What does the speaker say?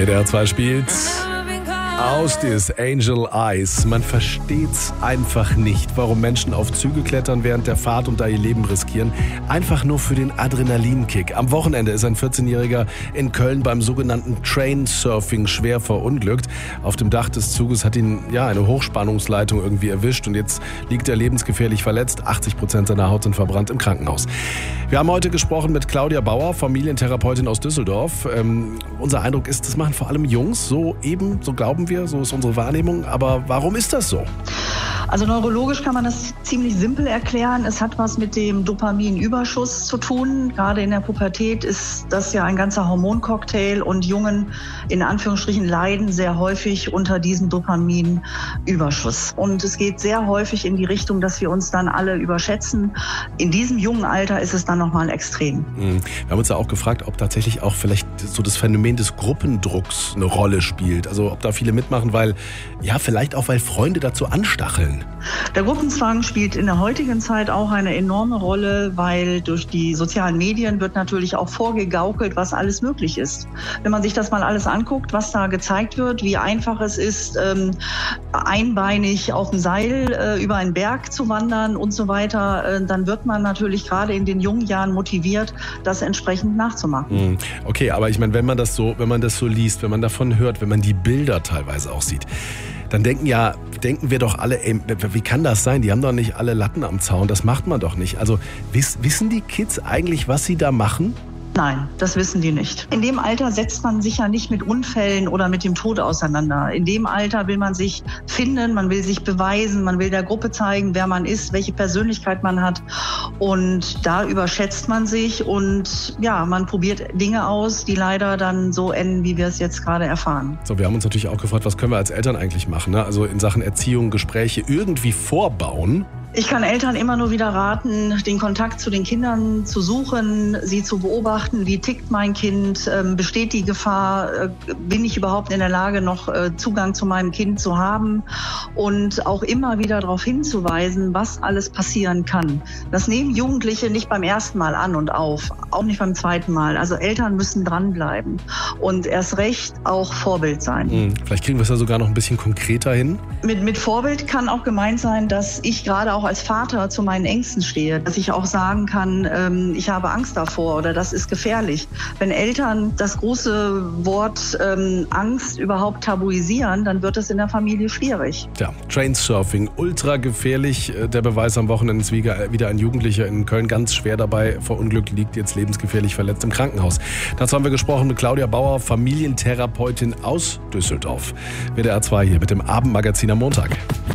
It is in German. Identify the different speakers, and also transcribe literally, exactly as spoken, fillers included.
Speaker 1: W D R zwei spielt aus des Angel Eyes. Man versteht's einfach nicht, warum Menschen auf Züge klettern während der Fahrt und da ihr Leben riskieren. Einfach nur für den Adrenalinkick. Am Wochenende ist ein vierzehnjähriger in Köln beim sogenannten Train-Surfing schwer verunglückt. Auf dem Dach des Zuges hat ihn ja eine Hochspannungsleitung irgendwie erwischt und jetzt liegt er lebensgefährlich verletzt. achtzig Prozent seiner Haut sind verbrannt im Krankenhaus. Wir haben heute gesprochen mit Claudia Bauer, Familientherapeutin aus Düsseldorf. Ähm, unser Eindruck ist, das machen vor allem Jungs, so eben, so glauben wir. So ist unsere Wahrnehmung. Aber warum ist das so?
Speaker 2: Also neurologisch kann man das ziemlich simpel erklären. Es hat was mit dem Dopaminüberschuss zu tun. Gerade in der Pubertät ist das ja ein ganzer Hormoncocktail und Jungen in Anführungsstrichen leiden sehr häufig unter diesem Dopaminüberschuss. Und es geht sehr häufig in die Richtung, dass wir uns dann alle überschätzen. In diesem jungen Alter ist es dann nochmal extrem.
Speaker 1: Wir haben uns ja auch gefragt, ob tatsächlich auch vielleicht so das Phänomen des Gruppendrucks eine Rolle spielt. Also ob da viele mitmachen, weil, ja, vielleicht auch, weil Freunde dazu anstacheln.
Speaker 2: Der Gruppenzwang spielt in der heutigen Zeit auch eine enorme Rolle, weil durch die sozialen Medien wird natürlich auch vorgegaukelt, was alles möglich ist. Wenn man sich das mal alles anguckt, was da gezeigt wird, wie einfach es ist, ähm, einbeinig auf dem Seil äh, über einen Berg zu wandern und so weiter, äh, dann wird man natürlich gerade in den jungen Jahren motiviert, das entsprechend nachzumachen.
Speaker 1: Okay, aber ich meine, wenn man das so, wenn man das so liest, wenn man davon hört, wenn man die Bilder teilweise auch sieht, dann denken ja, denken wir doch alle, ey, wie kann das sein? Die haben doch nicht alle Latten am Zaun, das macht man doch nicht. Also wiss, wissen die Kids eigentlich, was sie da machen?
Speaker 2: Nein, das wissen die nicht. In dem Alter setzt man sich ja nicht mit Unfällen oder mit dem Tod auseinander. In dem Alter will man sich finden, man will sich beweisen, man will der Gruppe zeigen, wer man ist, welche Persönlichkeit man hat. Und da überschätzt man sich und ja, man probiert Dinge aus, die leider dann so enden, wie wir es jetzt gerade erfahren.
Speaker 1: So, wir haben uns natürlich auch gefragt, was können wir als Eltern eigentlich machen, ne? Also in Sachen Erziehung, Gespräche irgendwie vorbauen.
Speaker 2: Ich kann Eltern immer nur wieder raten, den Kontakt zu den Kindern zu suchen, sie zu beobachten, wie tickt mein Kind, ähm, besteht die Gefahr, äh, bin ich überhaupt in der Lage, noch äh, Zugang zu meinem Kind zu haben und auch immer wieder darauf hinzuweisen, was alles passieren kann. Das nehmen Jugendliche nicht beim ersten Mal an und auf, auch nicht beim zweiten Mal. Also Eltern müssen dranbleiben und erst recht auch Vorbild sein.
Speaker 1: Hm, vielleicht kriegen wir es ja sogar noch ein bisschen konkreter hin.
Speaker 2: Mit, mit Vorbild kann auch gemeint sein, dass ich gerade auch als Vater zu meinen Ängsten stehe, dass ich auch sagen kann, ähm, ich habe Angst davor oder das ist gefährlich. Wenn Eltern das große Wort ähm, Angst überhaupt tabuisieren, dann wird es in der Familie schwierig.
Speaker 1: Tja, Trainsurfing, ultra gefährlich. Der Beweis am Wochenende ist wieder ein Jugendlicher in Köln ganz schwer dabei verunglückt, liegt jetzt lebensgefährlich verletzt im Krankenhaus. Dazu haben wir gesprochen mit Claudia Bauer, Familientherapeutin aus Düsseldorf. W D R zwei hier mit dem Abendmagazin am Montag.